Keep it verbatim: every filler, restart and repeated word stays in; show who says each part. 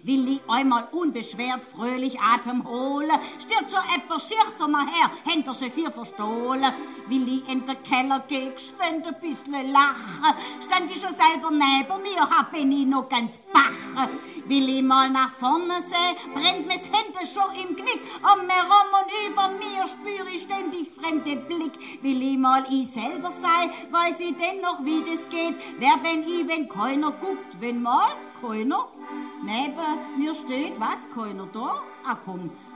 Speaker 1: will ich einmal unbeschwert fröhlich Atem holen. Stirbt schon etwas, schirrt so mal her, Händler schon vier verstohlen. Will ich in den Keller gehen, geschwind ein bisschen lachen. Stand ich schon selber neben mir, hab bin ich noch ganz bach. Will ich mal nach vorne sehen, brennt mir's Hände schon im Knick. Um mir rum und über mir spüre ich ständig fremde Blick. Will ich mal ich selber sein, weiß ich denn noch, wie das geht. Wer bin ich, wenn keiner guckt, wenn mal keiner neben mir steht? Was, keiner da? Ah komm,